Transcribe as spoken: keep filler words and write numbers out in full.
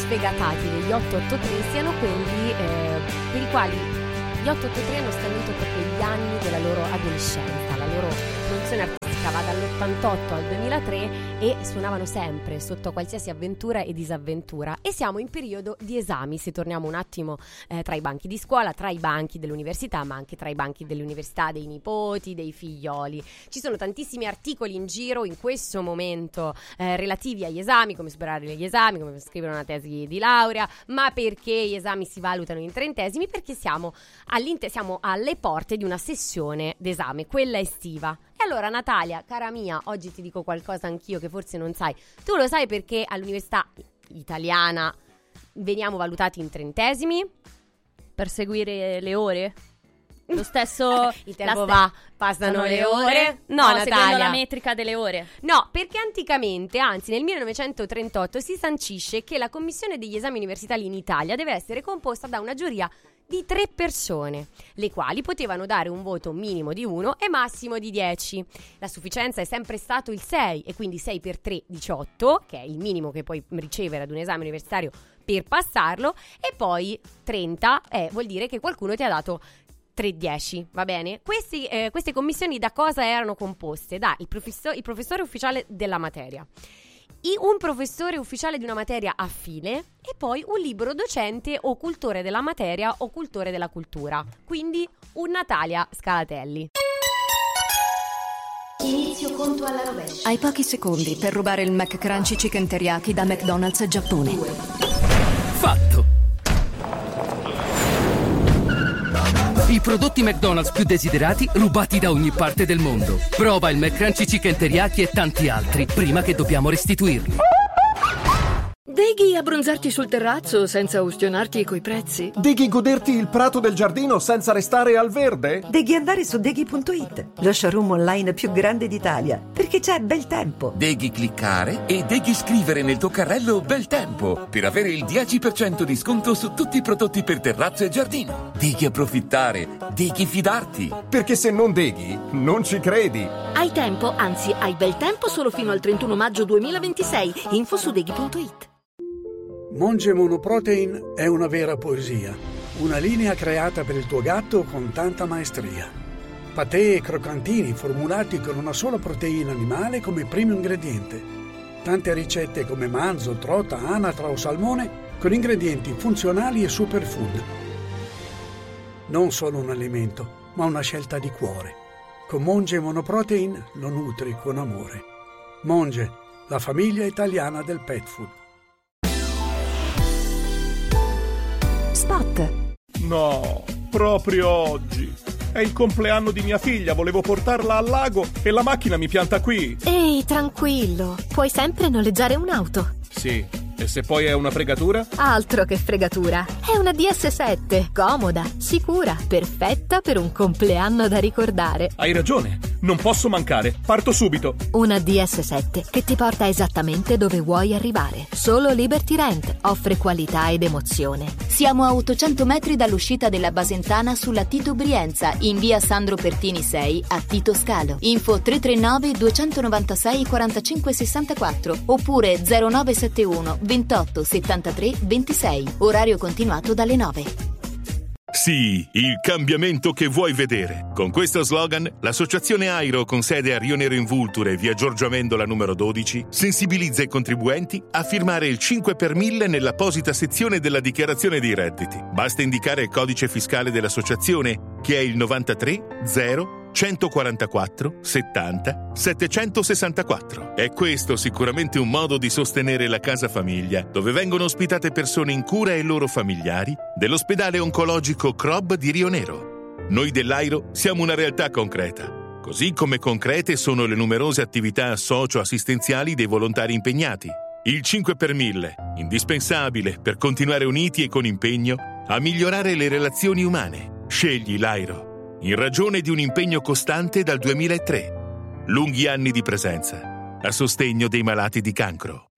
sfegatati degli otto otto tre siano quelli eh, per i quali gli otto otto tre hanno scandito proprio gli anni della loro adolescenza, la loro produzione artistica va dall'ottantotto al duemilatré e suonavano sempre sotto qualsiasi avventura e disavventura, e siamo in periodo di esami, se torniamo un attimo eh, tra i banchi di scuola, tra i banchi dell'università, ma anche tra i banchi dell'università dei nipoti, dei figlioli. Ci sono tantissimi articoli in giro in questo momento eh, relativi agli esami, come superare gli esami, come scrivere una tesi di laurea, ma perché gli esami si valutano in trentesimi? Perché siamo, siamo alle porte di una sessione d'esame, quella estiva. E allora Natalia, cara mia, oggi ti dico qualcosa anch'io che forse non sai. Tu lo sai perché all'università italiana veniamo valutati in trentesimi? Per seguire le ore? Lo stesso... Il tempo sta- va, passano le ore. No, no, Natalia. seguendo la metrica delle ore. No, perché anticamente, anzi nel millenovecentotrentotto, si sancisce che la commissione degli esami universitari in Italia deve essere composta da una giuria di tre persone, le quali potevano dare un voto minimo di uno e massimo di dieci. La sufficienza è sempre stato il sei, e quindi sei per tre, diciotto, che è il minimo che puoi ricevere ad un esame universitario per passarlo, e poi trenta eh, vuol dire che qualcuno ti ha dato tre dieci, va bene? Questi, eh, queste commissioni da cosa erano composte? Da il, professor, il professore ufficiale della materia, un professore ufficiale di una materia affine e poi un libero docente o cultore della materia o cultore della cultura. Quindi un Natalia Scalatelli. Inizio conto alla rovescia. Hai pochi secondi per rubare il McCrunchy Chicken Teriyaki da McDonald's Giappone. Fatto! I prodotti McDonald's più desiderati rubati da ogni parte del mondo. Prova il McCrunchy Chicken Teriyaki e tanti altri prima che dobbiamo restituirli. Deghi abbronzarti sul terrazzo senza ustionarti coi prezzi? Deghi goderti il prato del giardino senza restare al verde? Deghi andare su deghi punto it, lo showroom online più grande d'Italia, perché c'è bel tempo. Deghi cliccare e deghi scrivere nel tuo carrello bel tempo per avere il dieci per cento di sconto su tutti i prodotti per terrazzo e giardino. Deghi approfittare, deghi fidarti. Perché se non deghi, non ci credi. Hai tempo, anzi hai bel tempo solo fino al trentuno maggio duemilaventisei. Info su deghi punto it. Monge Monoprotein è una vera poesia, una linea creata per il tuo gatto con tanta maestria. Patè e croccantini formulati con una sola proteina animale come primo ingrediente. Tante ricette come manzo, trota, anatra o salmone con ingredienti funzionali e superfood. Non solo un alimento, ma una scelta di cuore. Con Monge Monoprotein lo nutri con amore. Monge, la famiglia italiana del pet food. Spot. No, proprio oggi. È il compleanno di mia figlia, volevo portarla al lago e la macchina mi pianta qui. Ehi, tranquillo, puoi sempre noleggiare un'auto. Sì, e se poi è una fregatura? Altro che fregatura, è una D S sette, comoda, sicura, perfetta per un compleanno da ricordare. Hai ragione, non posso mancare, parto subito. Una D S sette che ti porta esattamente dove vuoi arrivare. Solo Liberty Rent offre qualità ed emozione. Siamo a ottocento metri dall'uscita della Basentana sulla Tito Brienza, in via Sandro Pertini sei a Tito Scalo. Info tre tre nove due nove sei quattro cinque sei quattro oppure zero nove sette uno ventotto settantatré ventisei. Orario continuato dalle nove. Sì, il cambiamento che vuoi vedere. Con questo slogan, l'associazione Airo, con sede a Rio Nero in Vulture, via Giorgio Amendola numero dodici, sensibilizza i contribuenti a firmare il cinque per mille nell'apposita sezione della dichiarazione dei redditi. Basta indicare il codice fiscale dell'associazione, che è il novantatré zero centoquarantaquattro settanta settecentosessantaquattro. È questo sicuramente un modo di sostenere la casa famiglia, dove vengono ospitate persone in cura e loro familiari dell'ospedale oncologico C R O B di Rio Nero. Noi dell'Airo siamo una realtà concreta, così come concrete sono le numerose attività socio-assistenziali dei volontari impegnati. Il cinque per mille, indispensabile per continuare uniti e con impegno a migliorare le relazioni umane. Scegli l'Airo, in ragione di un impegno costante dal duemilatré. Lunghi anni di presenza a sostegno dei malati di cancro.